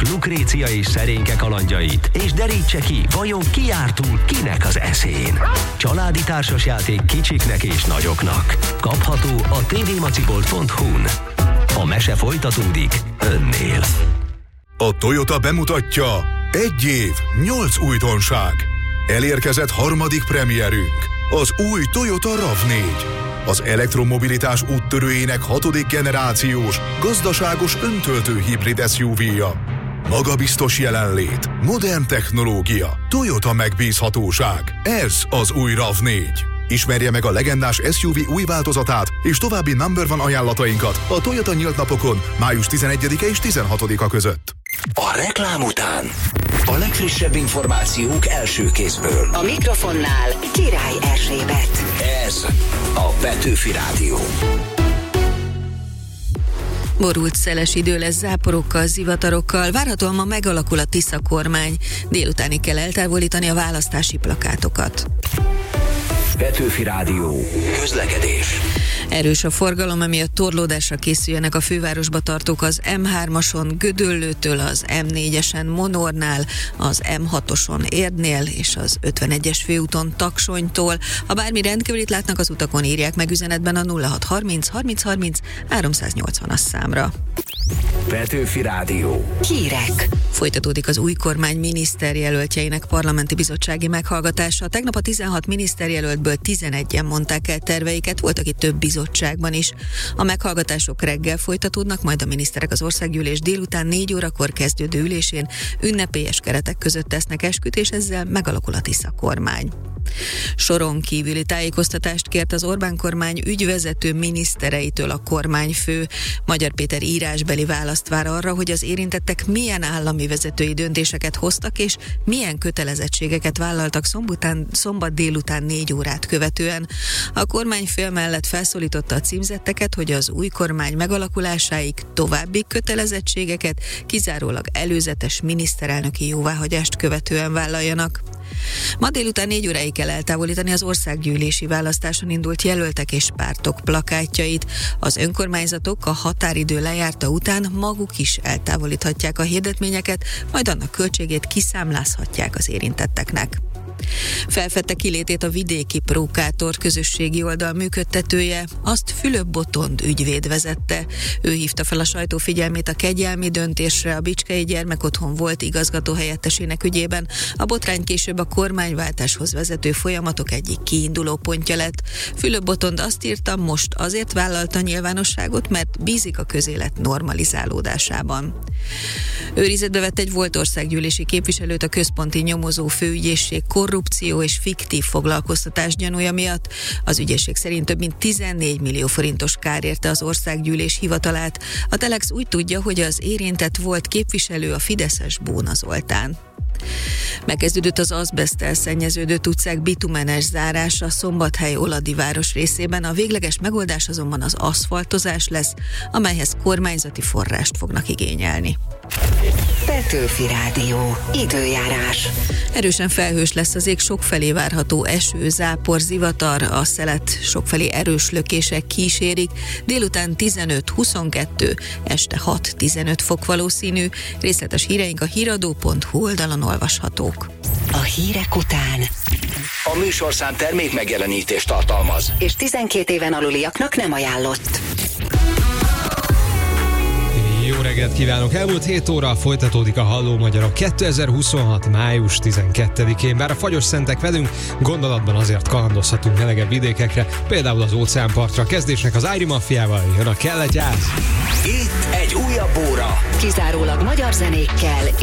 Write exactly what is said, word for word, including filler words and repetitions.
Lukrécia és Szerénke kalandjait, és derítse ki, vajon ki jár túl kinek az eszén. Családi társasjáték kicsiknek és nagyoknak. Kapható a tvmacibolt pont hu-n. A mese folytatódik önnél. A Toyota bemutatja: egy év, nyolc újdonság. Elérkezett harmadik premierünk, az új Toyota ráv négy. Az elektromobilitás úttörőjének hatodik generációs, gazdaságos öntöltő hibrid es u vé-ja. Magabiztos jelenlét, modern technológia, Toyota megbízhatóság. Ez az új ráv négy. Ismerje meg a legendás es u vé új változatát és további number one ajánlatainkat a Toyota nyílt napokon május tizenegyedike és tizenhatodika között. A reklám után a legfrissebb információk első kézből. A mikrofonnál Király Erzsébet. Ez a Petőfi Rádió. Borult szeles idő lesz záporokkal, zivatarokkal, várhatóan ma megalakul a Tisza kormány. Délutánig kell eltávolítani a választási plakátokat. Petőfi Rádió. Közlekedés. Erős a forgalom, emiatt torlódásra készüljenek a fővárosba tartók az em hármason Gödöllőtől, az em négyesen Monornál, az em hatoson Érdnél és az ötvenegyes főúton Taksonytól. Ha bármi rendkívülit látnak az utakon, írják meg üzenetben a nulla hat harminc harminc harminc háromszáznyolcvanas számra. Petőfi Rádió. Hírek. Folytatódik az új kormány miniszterjelöltjeinek parlamenti bizottsági meghallgatása. Tegnap a tizenhat miniszterjelöltből tizenegyen mondták el terveiket, voltak itt több bizottságban is. A meghallgatások reggel folytatódnak, majd a miniszterek az országgyűlés délután négy órakor kezdődő ülésén ünnepélyes keretek között tesznek esküt, és ezzel megalakul a Tisza kormány. Soron kívüli tájékoztatást kért az Orbán kormány ügyvezető minisztereitől a kormányfő. Magyar Péter írásbeli választ vár arra, hogy az érintettek milyen állami vezetői döntéseket hoztak, és milyen kötelezettségeket vállaltak szombatán, szombat délután négy órát követően. A kormányfő mellett felszólította a címzetteket, hogy az új kormány megalakulásáig további kötelezettségeket kizárólag előzetes miniszterelnöki jóváhagyást követően vállaljanak. Ma délután négy óráig kell eltávolítani az országgyűlési választáson indult jelöltek és pártok plakátjait. Az önkormányzatok a határidő lejárta után maguk is eltávolíthatják a hirdetményeket, majd annak költségét kiszámlázhatják az érintetteknek. Felfedte kilétét a Vidéki Prókátor közösségi oldal működtetője, azt Fülöp Botond ügyvéd vezette. Ő hívta fel a sajtó figyelmét a kegyelmi döntésre a Bicskei Gyermekotthon volt igazgató helyettesének ügyében. A botrány később a kormányváltáshoz vezető folyamatok egyik kiinduló pontja lett. Fülöp Botond azt írta, most azért vállalta a nyilvánosságot, mert bízik a közélet normalizálódásában. Őrizetbe vett egy volt országgyűlési képviselőt a központi nyomozó főügyészség korrupció és fiktív foglalkoztatás gyanúja miatt. Az ügyészség szerint több mint tizennégy millió forintos kár érte az országgyűlés hivatalát. A Telex úgy tudja, hogy az érintett volt képviselő a fideszes Bóna Zoltán. Megkezdődött az azbeszttel szennyeződött utcák bitumenes zárása Szombathely-Oladi város részében, a végleges megoldás azonban az aszfaltozás lesz, amelyhez kormányzati forrást fognak igényelni. Petőfi Rádió. Időjárás. Erősen felhős lesz az ég, sokfelé várható eső, zápor, zivatar, a szelet sokfelé erős lökések kísérik, délután tizenöt huszonkettő, este hat tizenöt fok valószínű, részletes híreink a híradó pont hu oldalon olvashatók. A hírek után A műsorszám termék megjelenítést tartalmaz, és tizenkét éven aluliaknak nem ajánlott. Jó reggelt kívánok! Elmúlt hét óra folytatódik a Halló Magyarok kétezer-huszonhat. május tizenkettedikén. Bár a fagyos szentek velünk, gondolatban azért kalandozhatunk melegebb vidékekre, például az óceánpartra. Kezdésnek az Ári Maffiával jön a Kell egy ász. itt egy újabb óra. Kizárólag magyar zenékkel